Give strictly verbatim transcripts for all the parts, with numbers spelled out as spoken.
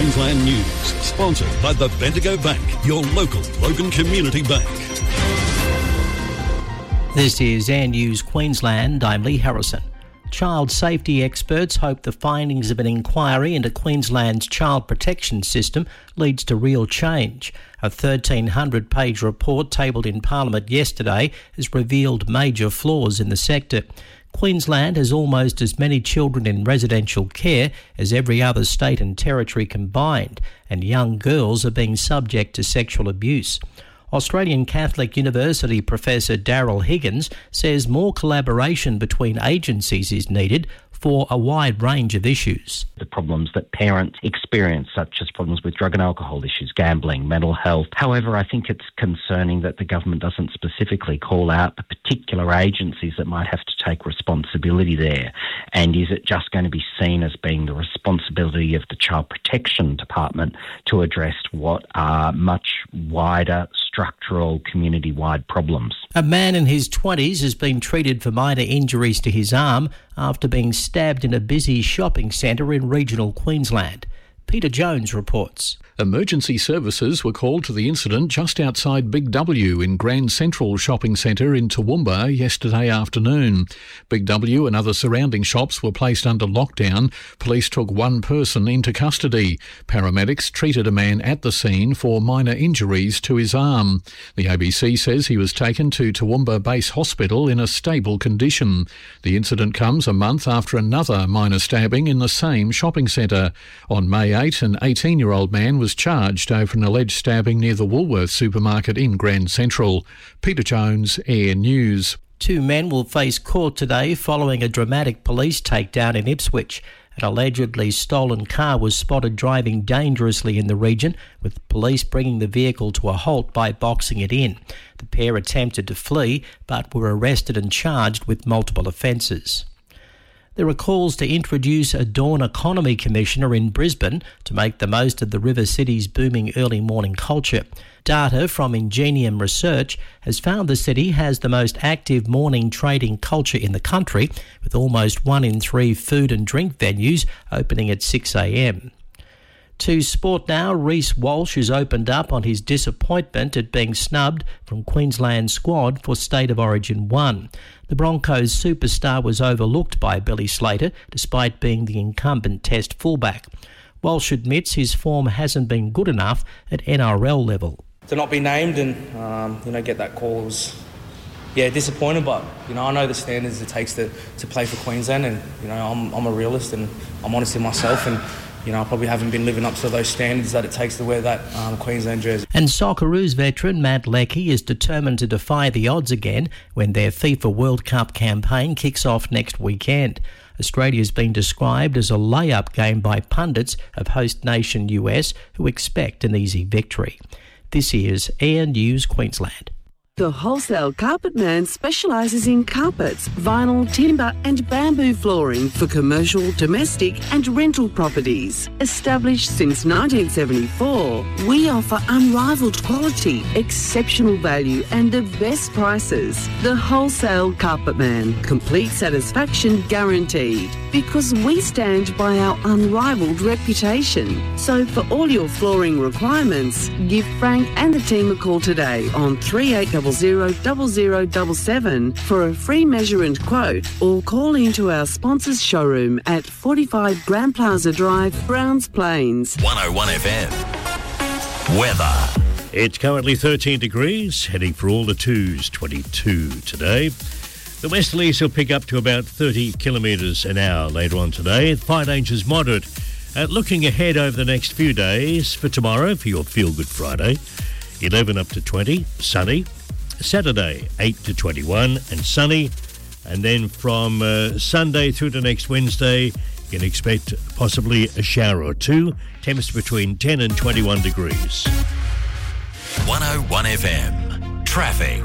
Queensland News, sponsored by the Bendigo Bank, your local Logan Community Bank. This is Air News Queensland. I'm Lee Harrison. Child safety experts hope the findings of an inquiry into Queensland's child protection system leads to real change. A thirteen hundred page report tabled in Parliament yesterday has revealed major flaws in the sector. Queensland has almost as many children in residential care as every other state and territory combined, and young girls are being subject to sexual abuse. Australian Catholic University Professor Daryl Higgins says more collaboration between agencies is needed for a wide range of issues. The problems that parents experience, such as problems with drug and alcohol issues, gambling, mental health. However, I think it's concerning that the government doesn't specifically call out the particular agencies that might have to take responsibility there. And is it just going to be seen as being the responsibility of the Child Protection Department to address what are much wider structural, community-wide problems? A man in his twenties has been treated for minor injuries to his arm after being stabbed in a busy shopping centre in regional Queensland. Peter Jones reports. Emergency services were called to the incident just outside Big W in Grand Central Shopping Centre in Toowoomba yesterday afternoon. Big W and other surrounding shops were placed under lockdown. Police took one person into custody. Paramedics treated a man at the scene for minor injuries to his arm. The A B C says he was taken to Toowoomba Base Hospital in a stable condition. The incident comes a month after another minor stabbing in the same shopping centre. On May eighth, an eighteen-year-old man was charged over an alleged stabbing near the Woolworths supermarket in Grand Central. Peter Jones, Air News. Two men will face court today following a dramatic police takedown in Ipswich. An allegedly stolen car was spotted driving dangerously in the region, with police bringing the vehicle to a halt by boxing it in. The pair attempted to flee but were arrested and charged with multiple offences. There are calls to introduce a Dawn Economy Commissioner in Brisbane to make the most of the River City's booming early morning culture. Data from Ingenium Research has found the city has the most active morning trading culture in the country, with almost one in three food and drink venues opening at six a m. To sport now, Reece Walsh has opened up on his disappointment at being snubbed from Queensland's squad for State of Origin one. The Broncos superstar was overlooked by Billy Slater despite being the incumbent Test fullback. Walsh admits his form hasn't been good enough at N R L level. To not be named and um, you know get that call was yeah disappointed, but you know I know the standards it takes to, to play for Queensland, and you know I'm I'm a realist and I'm honest in myself, and you know I probably haven't been living up to those standards that it takes to wear that um, Queensland jersey. And Socceroos veteran Matt Leckie is determined to defy the odds again when their FIFA World Cup campaign kicks off next weekend. Australia's been described as a layup game by pundits of host nation U S, who expect an easy victory. This is Air News Queensland. The Wholesale Carpet Man specialises in carpets, vinyl, timber and bamboo flooring for commercial, domestic and rental properties. Established since nineteen seventy-four, we offer unrivalled quality, exceptional value and the best prices. The Wholesale Carpet Man, complete satisfaction guaranteed, because we stand by our unrivalled reputation. So for all your flooring requirements, give Frank and the team a call today on three eight zero zero zero zero seven seven for a free measure and quote, or call into our sponsors showroom at forty-five Grand Plaza Drive, Browns Plains. one oh one F M. Weather. It's currently thirteen degrees, heading for all the twos, twenty-two today. The westerlies will pick up to about thirty kilometres an hour later on today. Fire danger is moderate. Uh, looking ahead over the next few days, for tomorrow, for your Feel Good Friday, eleven up to twenty, sunny. Saturday, eight to twenty-one and sunny. And then from uh, Sunday through to next Wednesday, you can expect possibly a shower or two. Temps between ten and twenty-one degrees. one oh one F M. Traffic.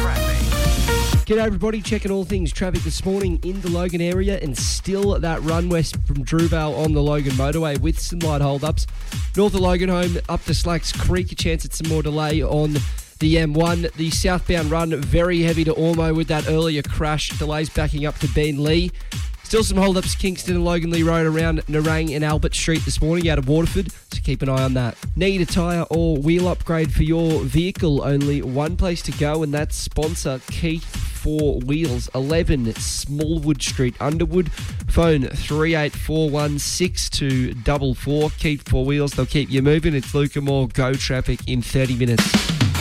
G'day everybody, checking all things traffic this morning in the Logan area, and still that run west from Drewvale on the Logan motorway with some light hold-ups. North of Logan home up to Slacks Creek, a chance at some more delay on the M one. The southbound run very heavy to Ormo with that earlier crash. Delays backing up to Beenleigh. Still some hold-ups Kingston and Logan Lee Road around Nerang and Albert Street this morning out of Waterford, so keep an eye on that. Need a tyre or wheel upgrade for your vehicle? Only one place to go, and that's sponsor Keith Four Wheels, eleven Smallwood Street, Underwood. Phone three eight four one six two four four. Keith Four Wheels, they'll keep you moving. It's Luca Moore Go Traffic in thirty minutes.